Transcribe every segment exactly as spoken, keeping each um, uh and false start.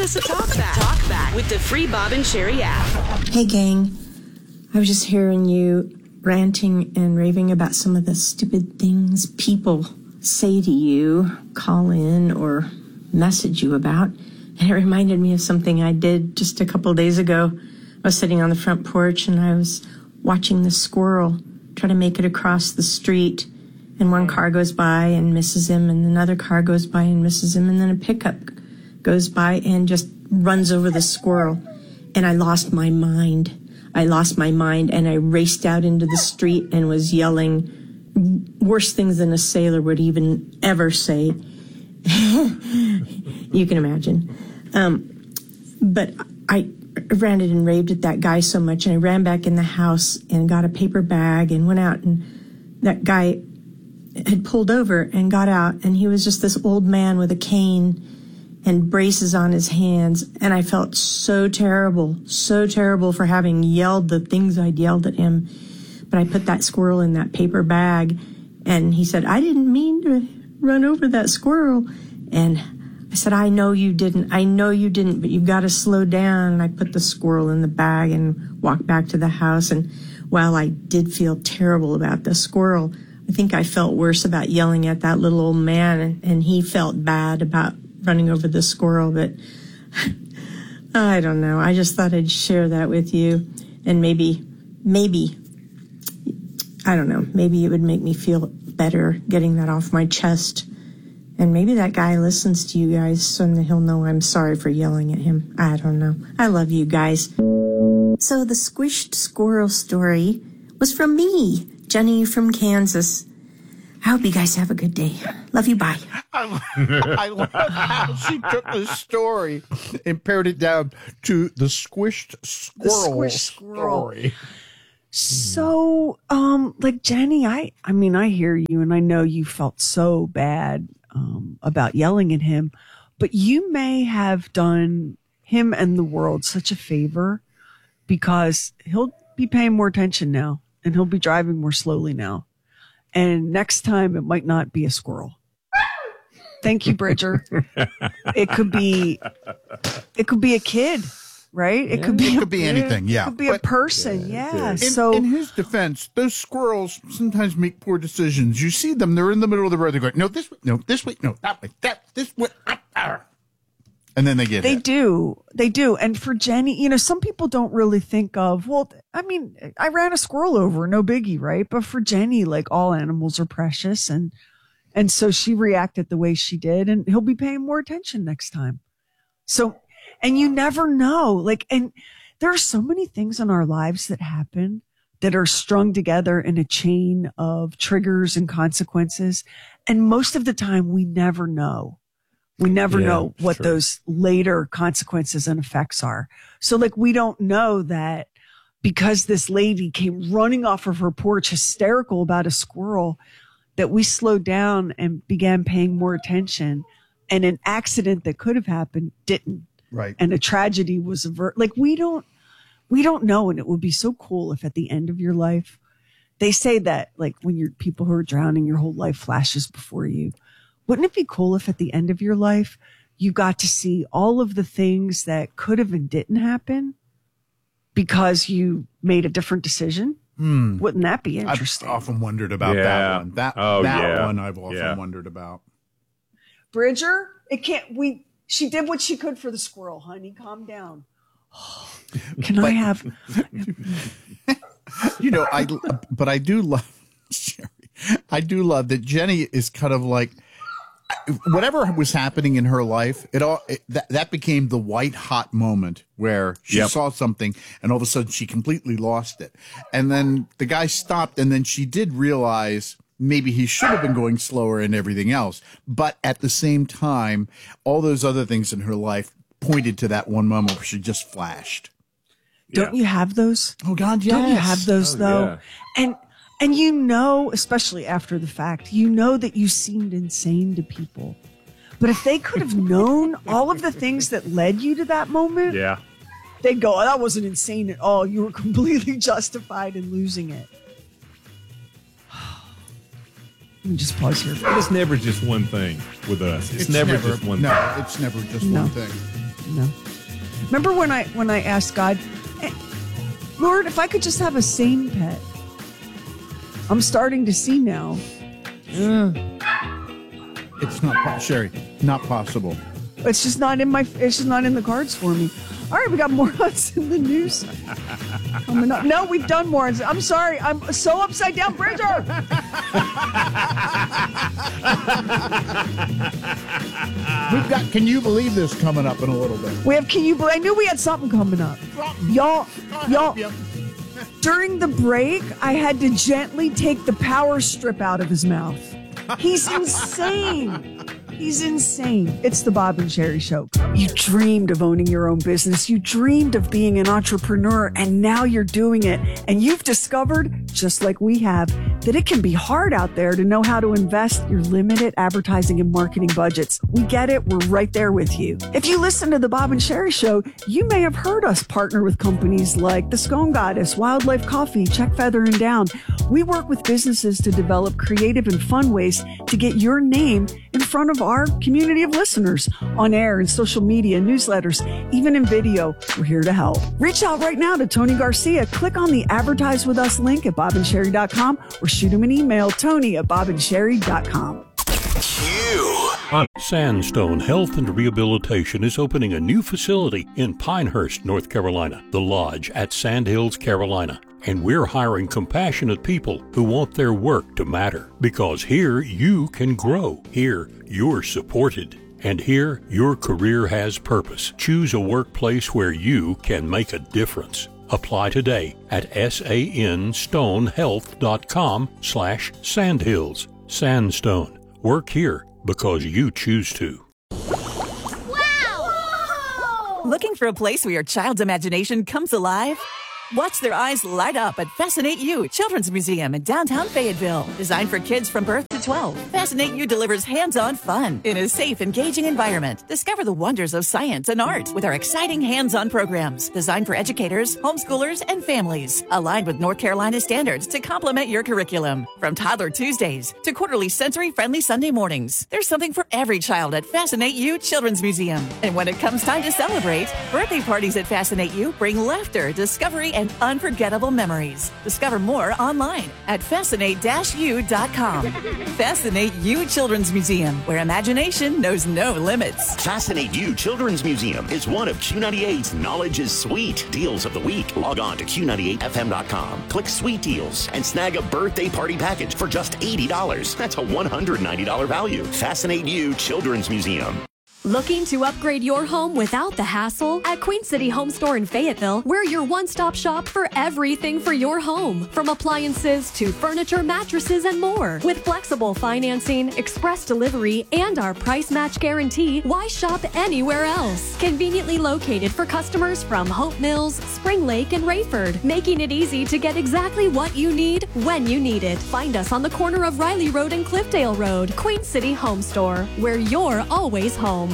us a talk back. Talk back with the free Bob and Sherry app. Hey, gang. I was just hearing you ranting and raving about some of the stupid things people say to you, call in, or message you about. And it reminded me of something I did just a couple of days ago. I was sitting on the front porch and I was watching the squirrel try to make it across the street. And one car goes by and misses him, and another car goes by and misses him, and then a pickup goes by and just runs over the squirrel. And I lost my mind. I lost my mind, and I raced out into the street and was yelling worse things than a sailor would even ever say. You can imagine. Um, but I ranted and raved at that guy so much, and I ran back in the house and got a paper bag and went out, and that guy had pulled over and got out, and he was just this old man with a cane and braces on his hands, and I felt so terrible, so terrible for having yelled the things I'd yelled at him. But I put that squirrel in that paper bag, and he said, I didn't mean to run over that squirrel. And I said, I know you didn't. I know you didn't, but you've got to slow down. And I put the squirrel in the bag and walked back to the house. And while I did feel terrible about the squirrel, I think I felt worse about yelling at that little old man, and, and he felt bad about running over the squirrel. But I don't know. I just thought I'd share that with you, and maybe, maybe, I don't know, maybe it would make me feel better getting that off my chest. And maybe that guy listens to you guys, so he'll know I'm sorry for yelling at him. I don't know. I love you guys. So the squished squirrel story was from me, Jenny from Kansas. I hope you guys have a good day. Love you. Bye. I, I love how she took the story and pared it down to the squished squirrel, the squished squirrel. story. So, um, like Jenny, I, I mean, I hear you, and I know you felt so bad um, about yelling at him, but you may have done him and the world such a favor, because he'll be paying more attention now, and he'll be driving more slowly now. And next time it might not be a squirrel. Thank you, Bridger. It could be, it could be a kid, right? It Yeah. could be, it a, could be anything. Yeah. It could be But a person. Yeah. In, so in his defense, those squirrels sometimes make poor decisions. You see them; they're in the middle of the road. They're going, "No, this way, no, this way, no, that way, that this way," ah, ah. And then they get They hit. do. They do. And for Jenny, you know, some people don't really think of, well, I mean, I ran a squirrel over, no biggie, right? But for Jenny, like, all animals are precious. And, and so she reacted the way she did, and he'll be paying more attention next time. So, and you never know, like, and there are so many things in our lives that happen that are strung together in a chain of triggers and consequences. And most of the time we never know. We never Yeah, know what sure. those later consequences and effects are. So like, we don't know that because this lady came running off of her porch hysterical about a squirrel, that we slowed down and began paying more attention, and an accident that could have happened didn't. Right. And a tragedy was averted. Like, we don't, we don't know. And it would be so cool if at the end of your life, they say that, like, when you're people who are drowning, your whole life flashes before you. Wouldn't it be cool if at the end of your life, you got to see all of the things that could have and didn't happen because you made a different decision? Hmm. Wouldn't that be interesting? I've often wondered about Yeah. that one. That, Oh, that yeah. one I've often Yeah. wondered about. Bridger, it can't, we, she did what she could for the squirrel, honey. Calm down. Can I have, You know, I, but I do love, Sherry, I do love that Jenny is kind of like, whatever was happening in her life, it all it, that that became the white hot moment where she Yep. saw something and all of a sudden she completely lost it. And then the guy stopped, and then she did realize maybe he should have been going slower and everything else. But at the same time, all those other things in her life pointed to that one moment where she just flashed. don't you have those? Oh God, yes. Don't you have those Oh, though? yeah. And and you know, especially after the fact, you know that you seemed insane to people. But if they could have known all of the things that led you to that moment, Yeah. they'd go, oh, that wasn't insane at all. You were completely justified in losing it. Let me just pause here. It's never just one thing with us. It's, never, just one no, thing. it's never just No. one thing. You know? Remember when I when I asked God, eh, Lord, if I could just have a sane pet? I'm starting to see now. Ugh. It's not, Sherry, not possible. It's just not in my. It's just not in the cards for me. All right, we got morons in the news coming up. No, we've done morons. I'm sorry. I'm so upside down, Bridger. We've got Can You Believe This coming up in a little bit. We have Can You Believe? I knew we had something coming up. Y'all, y'all. During the break, I had to gently take the power strip out of his mouth. He's insane. He's insane. It's the Bob and Sherry Show. You dreamed of owning your own business. You dreamed of being an entrepreneur, and now you're doing it. And you've discovered, just like we have, that it can be hard out there to know how to invest your limited advertising and marketing budgets. We get it. We're right there with you. If you listen to the Bob and Sherry Show, you may have heard us partner with companies like the Scone Goddess, Wildlife Coffee, Check Feather and Down. We work with businesses to develop creative and fun ways to get your name in front of our community of listeners on air and social media, newsletters, even in video. We're here to help. Reach out right now to Tony Garcia. Click on the Advertise With Us link at bob and sherry dot com or shoot him an email, Tony at bob and sherry dot com. Sandstone Health and Rehabilitation is opening a new facility in Pinehurst, North Carolina, The Lodge at Sandhills, Carolina. And we're hiring compassionate people who want their work to matter. Because here you can grow. Here you're supported. And here your career has purpose. Choose a workplace where you can make a difference. Apply today at sanstonehealth.com slash sandhills. Sandstone. Work here because you choose to. Wow! Looking for a place where your child's imagination comes alive? Watch their eyes light up at Fascinate You Children's Museum in downtown Fayetteville. Designed for kids from birth to twelve, Fascinate You delivers hands-on fun in a safe, engaging environment. Discover the wonders of science and art with our exciting hands-on programs designed for educators, homeschoolers, and families. Aligned with North Carolina standards to complement your curriculum. From Toddler Tuesdays to quarterly sensory-friendly Sunday mornings, there's something for every child at Fascinate You Children's Museum. And when it comes time to celebrate, birthday parties at Fascinate You bring laughter, discovery, and and unforgettable memories. Discover more online at fascinate dash u dot com. Fascinate You Children's Museum, where imagination knows no limits. Fascinate You Children's Museum is one of Q ninety-eight's Knowledge is Sweet deals of the week. Log on to Q ninety-eight F M dot com, click Sweet Deals, and snag a birthday party package for just eighty dollars. That's a one hundred ninety dollars value. Fascinate You Children's Museum. Looking to upgrade your home without the hassle? At Queen City Home Store in Fayetteville, we're your one-stop shop for everything for your home. From appliances to furniture, mattresses, and more. With flexible financing, express delivery, and our price match guarantee, why shop anywhere else? Conveniently located for customers from Hope Mills, Spring Lake, and Rayford, making it easy to get exactly what you need when you need it. Find us on the corner of Riley Road and Cliffdale Road. Queen City Home Store, where you're always home.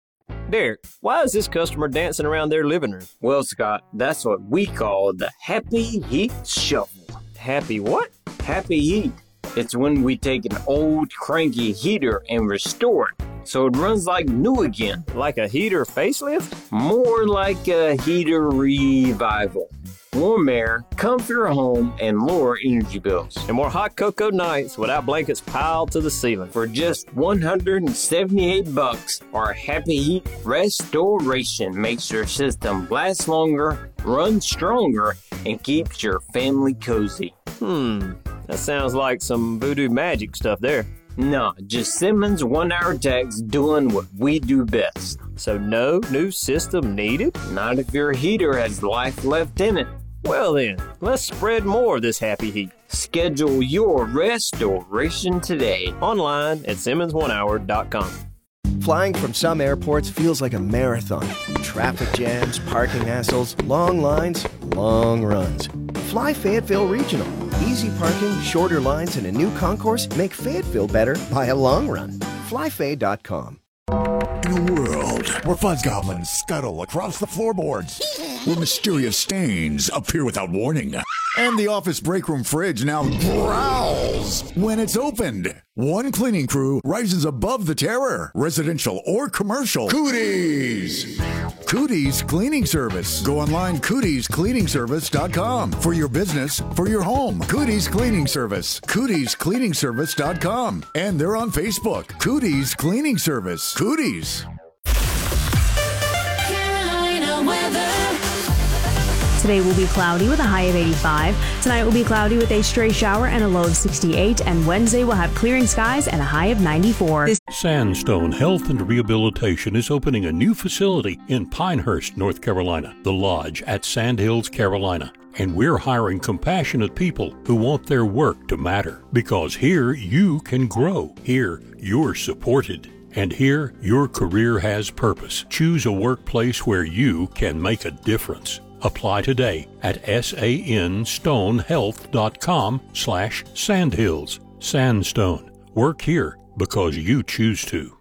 Derek, why is this customer dancing around their living room? Well, Scott, that's what we call the Happy Heat Shuffle. Happy what? Happy Heat. It's when we take an old cranky heater and restore it so it runs like new again. Like a heater facelift? More like a heater revival. Warm air, comfier home, and lower energy bills. And more hot cocoa nights without blankets piled to the ceiling. For just one hundred seventy-eight bucks, our Happy Heat Restoration makes your system last longer, run stronger, and keeps your family cozy. Hmm, that sounds like some voodoo magic stuff there. No, just Simmons one-hour techs doing what we do best. So no new system needed? Not if your heater has life left in it. Well then, let's spread more of this happy heat. Schedule your restoration today. Online at simmons one hour dot com. Flying from some airports feels like a marathon. Traffic jams, parking hassles, long lines, long runs. Fly Fayetteville Regional. Easy parking, shorter lines, and a new concourse make Fayetteville better by a long run. fly fay dot com. In a world where fuzz goblins scuttle across the floorboards, where mysterious stains appear without warning, and the office break room fridge now growls when it's opened, one cleaning crew rises above the terror, residential or commercial. Cooties! Cooties Cleaning Service. Go online, cooties cleaning service dot com. For your business, for your home. Cooties Cleaning Service. cooties cleaning service dot com. And they're on Facebook. Cooties Cleaning Service. Cooties. Carolina weather. Today will be cloudy with a high of eighty-five. Tonight will be cloudy with a stray shower and a low of sixty-eight. And Wednesday will have clearing skies and a high of ninety-four. Sandstone Health and Rehabilitation is opening a new facility in Pinehurst, North Carolina, The Lodge at Sandhills, Carolina. And we're hiring compassionate people who want their work to matter. Because here you can grow. Here you're supported. And here your career has purpose. Choose a workplace where you can make a difference. Apply today at sanstonehealth.com slash sandhills. Sandstone. Work here because you choose to.